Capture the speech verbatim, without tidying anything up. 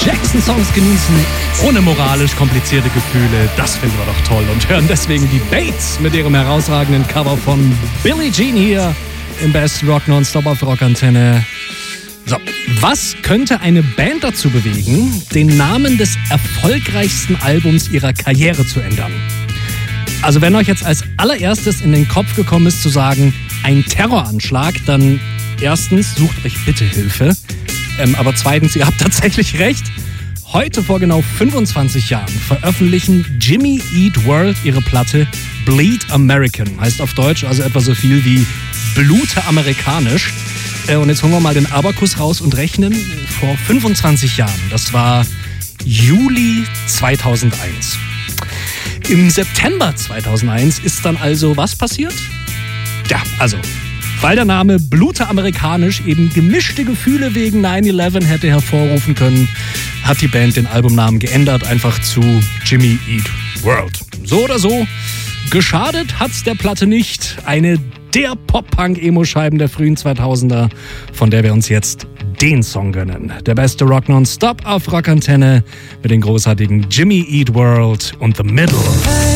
Jackson-Songs genießen, ohne moralisch komplizierte Gefühle. Das finden wir doch toll und hören deswegen die Bates mit ihrem herausragenden Cover von Billie Jean hier im Best Rock Nonstop auf Rockantenne. So, was könnte eine Band dazu bewegen, den Namen des erfolgreichsten Albums ihrer Karriere zu ändern? Also wenn euch jetzt als allererstes in den Kopf gekommen ist zu sagen, ein Terroranschlag, dann erstens sucht euch bitte Hilfe. Ähm, aber zweitens, ihr habt tatsächlich recht. Heute vor genau fünfundzwanzig Jahren veröffentlichen Jimmy Eat World ihre Platte Bleed American. Heißt auf Deutsch also etwa so viel wie Blute amerikanisch. Äh, und jetzt holen wir mal den Abakus raus und rechnen. Vor fünfundzwanzig Jahren, das war Juli zweitausendeins. Im September zweitausendeins ist dann also was passiert? Ja, also, weil der Name Blute amerikanisch eben gemischte Gefühle wegen neun elf hätte hervorrufen können, hat die Band den Albumnamen geändert, einfach zu Jimmy Eat World. So oder so, geschadet hat's der Platte nicht. Eine der Pop-Punk-Emo-Scheiben der frühen zweitausender, von der wir uns jetzt den Song gönnen. Der beste Rock Non-Stop auf Rockantenne mit den großartigen Jimmy Eat World und The Middle.